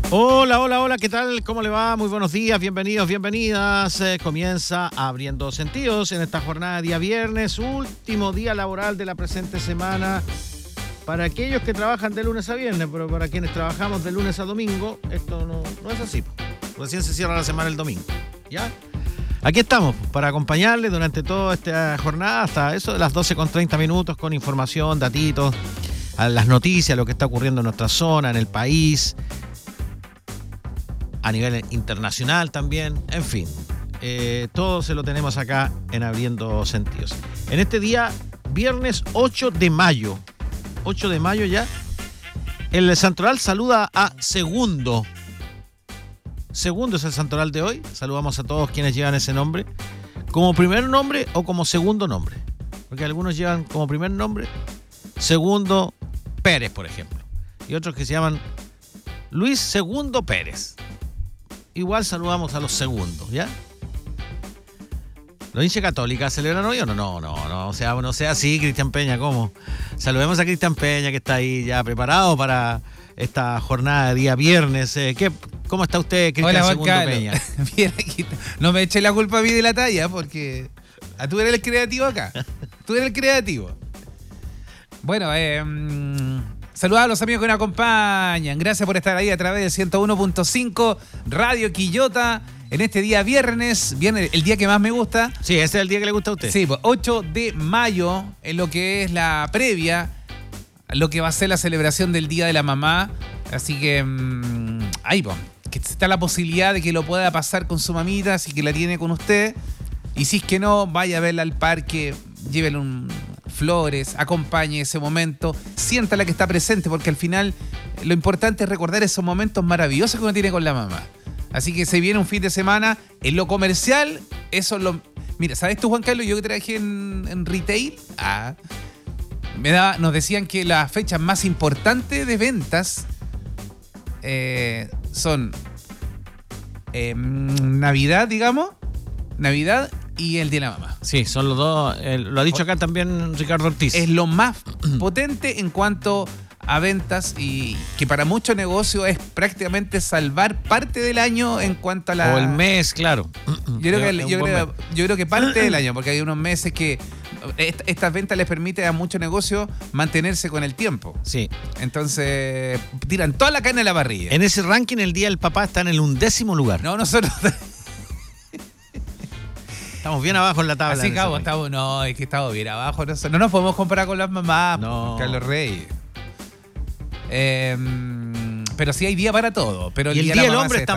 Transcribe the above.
Hola, hola, hola, ¿qué tal? ¿Cómo le va? Muy buenos días, bienvenidos, bienvenidas. Comienza Abriendo Sentidos en esta jornada de día viernes, último día laboral de la presente semana. Para aquellos que trabajan de lunes a viernes, pero para quienes trabajamos de lunes a domingo, esto no es así. Recién se cierra la semana el domingo, ¿ya? Aquí estamos para acompañarles durante toda esta jornada hasta eso de las 12:30 minutos con información, datitos, a las noticias, lo que está ocurriendo en nuestra zona, en el país, a nivel internacional también, en fin. Todo se lo tenemos acá en Abriendo Sentidos. En este día, viernes 8 de mayo. 8 de mayo ya. El santoral saluda a Segundo. Segundo es el santoral de hoy. Saludamos a todos quienes llevan ese nombre. Como primer nombre o como segundo nombre. Porque algunos llevan como primer nombre Segundo Pérez, por ejemplo. Y otros que se llaman Luis Segundo Pérez. Igual saludamos a los segundos, ¿ya? ¿Los hinchas católicas celebran hoy o no? No sea así, Cristian Peña, ¿cómo? Saludemos a Cristian Peña, que está ahí ya preparado para esta jornada de día viernes. ¿Cómo está usted, Cristian Segundo Peña? Bien, aquí. No me eche la culpa a mí de la talla, porque tú eres el creativo acá. Tú eres el creativo. Bueno, saludos a los amigos que nos acompañan. Gracias por estar ahí a través de 101.5 Radio Quillota. En este día viernes, el día que más me gusta. Sí, ese es el día que le gusta a usted. Sí, pues 8 de mayo, en lo que es la previa, lo que va a ser la celebración del Día de la Mamá. Así que ahí, pues, que está la posibilidad de que lo pueda pasar con su mamita, si que la tiene con usted. Y si es que no, vaya a verla al parque, llévele flores, acompañe ese momento, siéntala que está presente, porque al final lo importante es recordar esos momentos maravillosos que uno tiene con la mamá. Así que se viene un fin de semana. En lo comercial, eso es lo... Mira, ¿sabes tú, Juan Carlos? Yo que trabajé en retail, nos decían que las fechas más importantes de ventas son Navidad, digamos, Navidad y el Día de la Mamá. Sí, son los dos. Lo ha dicho acá también Ricardo Ortiz. Es lo más potente en cuanto a ventas, y que para muchos negocios es prácticamente salvar parte del año en cuanto a la... O el mes, claro. Yo creo que parte del año, porque hay unos meses que estas ventas les permiten a muchos negocios mantenerse con el tiempo. Sí. Entonces, tiran toda la carne a la parrilla. En ese ranking, el Día del Papá está en el 11º lugar. No, nosotros... Estamos bien abajo en la tabla. Así que estamos bien abajo. No nos podemos comparar con las mamás, no. Carlos Reyes. Pero sí hay día para todo. Pero y el Día del Hombre está